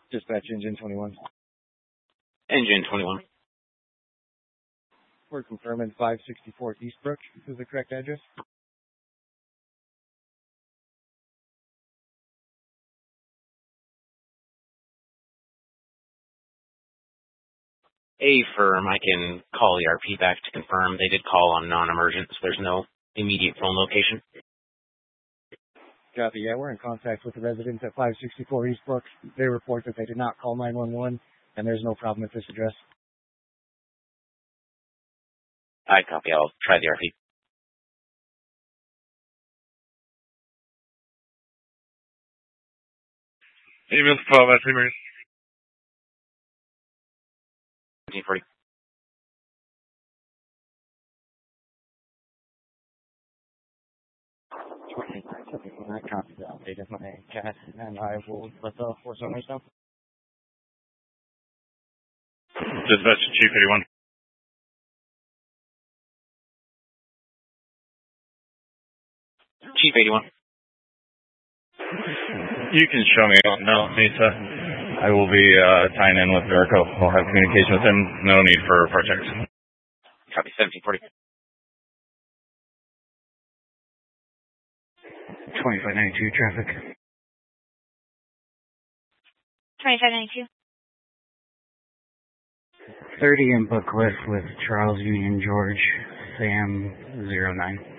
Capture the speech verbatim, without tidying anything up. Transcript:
Dispatch Engine twenty-one. Engine twenty-one. We're confirming five sixty-four Eastbrook is the correct address. A firm, I can call E R P back to confirm. They did call on non-emergent, so there's no immediate phone location. Copy. Yeah, we're in contact with the residents at five sixty-four Eastbrook. They report that they did not call nine one one, and there's no problem at this address. I copy. I'll try the E R P. Email to twelve at Lemurs. seventeen forty. I copy the update of my cat, and I will let the force owners know. Dispatch Chief eighty-one. Chief eighty-one. You can show me. I don't know. Mesa. I will be uh, tying in with Verico. We'll have communication with him. No need for projects. Copy. seventeen forty. twenty-five ninety-two traffic. twenty-five ninety-two. thirty in book list with Charles Union George, Sam zero nine.